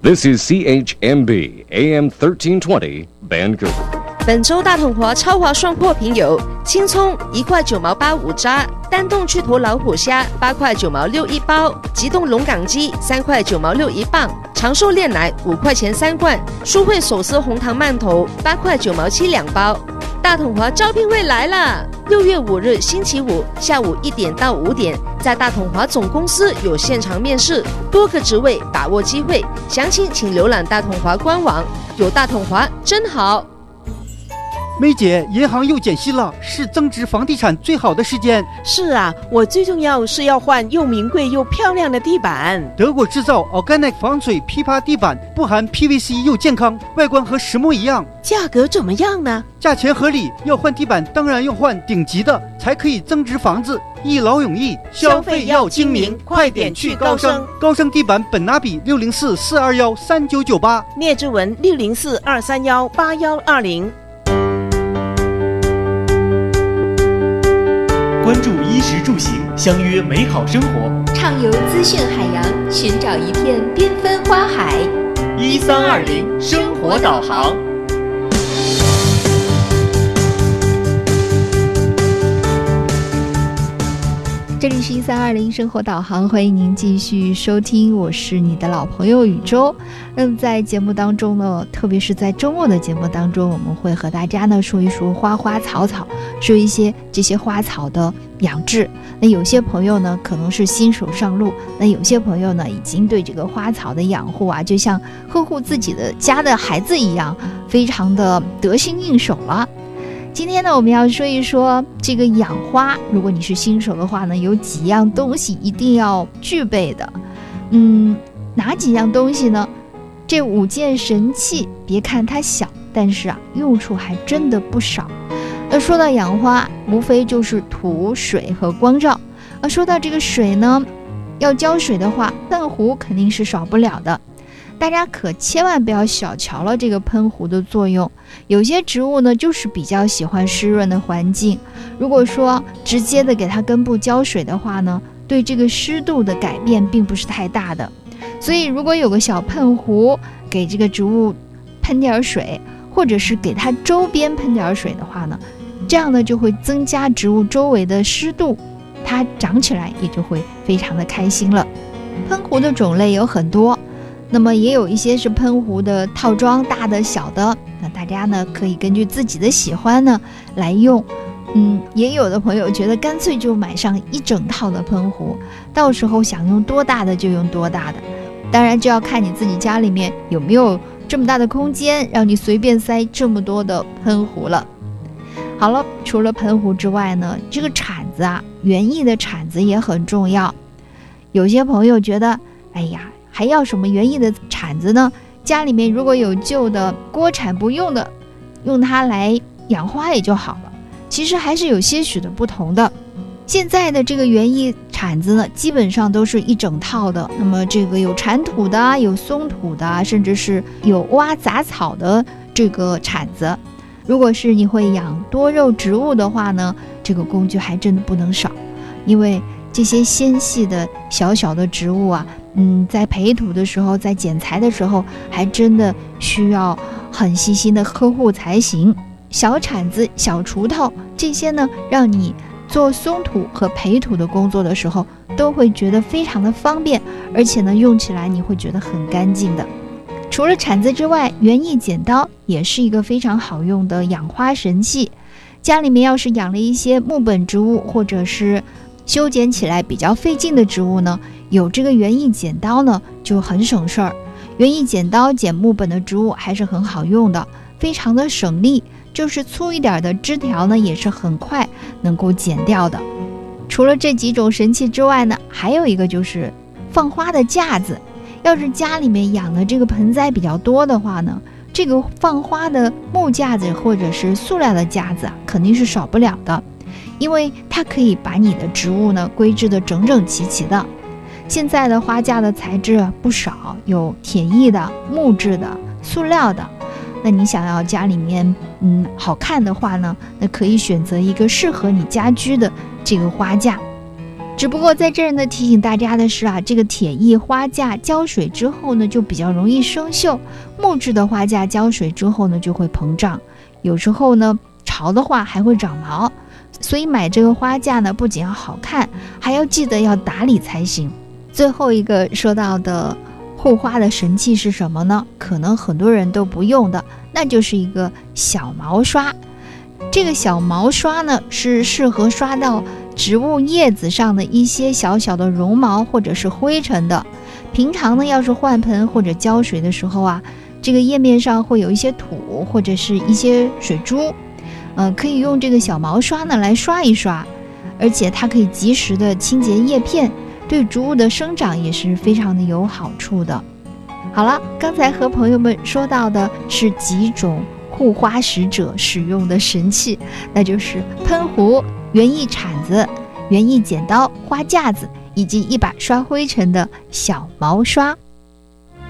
This is CHMB AM 1320 Vancouver。 本周大统华超划算货品有：青葱1块9毛85扎，单冻去头老虎虾8块9毛6一包，急冻龙港鸡3块9毛6一磅，长寿炼奶5块钱3罐，舒惠手撕红糖馒头8块9毛72包。大统华招聘会来了！6月5日星期五下午1点到5点，在大统华总公司有现场面试，多个职位，把握机会。详情请浏览大统华官网。有大统华真好。 梅姐，银行又减息了，是增值房地产最好的时间。 是啊，我最重要是要换又名贵又漂亮的地板。 德国制造 Organic 防水批发地板，不含 PVC 又健康，外观和实木一样。 价格怎么样呢？ 价钱合理，要换地板当然要换顶级的，才可以增值房子。一劳永逸， 消费要精明，快点去高升。 高升地板本拿比604-421-3998， 聂志文604-231-8120。 关注衣食住行，相约美好生活， 畅游资讯海洋，寻找一片缤纷花海。 1320生活导航。 这里是1320生活导航，欢迎您继续收听，我是你的老朋友宇宙。那么在节目当中呢，特别是在周末的节目当中，我们会和大家呢说一说花花草草，说一些这些花草的养殖。那有些朋友呢可能是新手上路，那有些朋友呢已经对这个花草的养护啊，就像呵护自己的家的孩子一样，非常的得心应手了。今天呢，我们要说一说这个养花。如果你是新手的话呢，有几样东西一定要具备的。哪几样东西呢？这5件神器，别看它小，但是用处还真的不少。那说到养花，无非就是土、水和光照。说到这个水呢，要浇水的话，喷壶肯定是少不了的。大家可千万不要小瞧了这个喷壶的作用。有些植物呢就是比较喜欢湿润的环境，如果说直接的给它根部浇水的话呢，对这个湿度的改变并不是太大的。所以如果有个小喷壶给这个植物喷点水，或者是给它周边喷点水的话呢，这样呢就会增加植物周围的湿度，它长起来也就会非常的开心了。喷壶的种类有很多，那么也有一些是喷壶的套装，大的小的，那大家呢可以根据自己的喜欢呢来用。也有的朋友觉得干脆就买上一整套的喷壶，到时候想用多大的就用多大的，当然就要看你自己家里面有没有这么大的空间让你随便塞这么多的喷壶了。好了，除了喷壶之外呢，这个铲子园艺的铲子也很重要。有些朋友觉得还要什么园艺的铲子呢？家里面如果有旧的锅铲不用的，用它来养花也就好了。其实还是有些许的不同的。现在的这个园艺铲子呢，基本上都是一整套的。那么这个有铲土的，有松土的，甚至是有挖杂草的这个铲子。如果是你会养多肉植物的话呢，这个工具还真的不能少，因为这些纤细的小小的植物在培土的时候，在剪裁的时候，还真的需要很细心的呵护才行。小铲子、小锄头这些呢，让你做松土和培土的工作的时候，都会觉得非常的方便，而且呢，用起来你会觉得很干净的。除了铲子之外，园艺剪刀也是一个非常好用的养花神器。家里面要是养了一些木本植物，或者是修剪起来比较费劲的植物呢，有这个园艺剪刀呢就很省事儿。园艺剪刀剪木本的植物还是很好用的，非常的省力，就是粗一点的枝条呢也是很快能够剪掉的。除了这几种神器之外呢，还有一个就是放花的架子。要是家里面养的这个盆栽比较多的话呢，这个放花的木架子或者是塑料的架子肯定是少不了的，因为它可以把你的植物呢规制得整整齐齐的。现在的花架的材质不少，有铁艺的、木质的、塑料的。那你想要家里面好看的话呢，那可以选择一个适合你家居的这个花架。 只不过在这儿呢，提醒大家的是啊，这个铁艺花架浇水之后呢，就比较容易生锈；木质的花架浇水之后呢，就会膨胀，有时候呢，潮的话还会长毛。所以买这个花架呢，不仅要好看，还要记得要打理才行。最后一个说到的护花的神器是什么呢？可能很多人都不用的，那就是一个小毛刷。这个小毛刷呢，是适合刷到植物叶子上的一些小小的绒毛或者是灰尘的。平常呢，要是换盆或者浇水的时候啊，这个叶面上会有一些土或者是一些水珠，可以用这个小毛刷呢来刷一刷，而且它可以及时的清洁叶片，对植物的生长也是非常的有好处的。好了，刚才和朋友们说到的是几种护花使者使用的神器，那就是喷壶、园艺铲子、园艺剪刀、花架子以及一把刷灰尘的小毛刷。